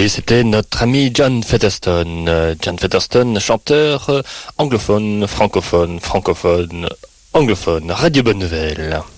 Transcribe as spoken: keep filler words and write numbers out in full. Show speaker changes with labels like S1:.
S1: Et c'était notre ami John Featherstone. Euh, John Featherstone, chanteur euh, anglophone, francophone, francophone, anglophone. Radio Bonne Nouvelle.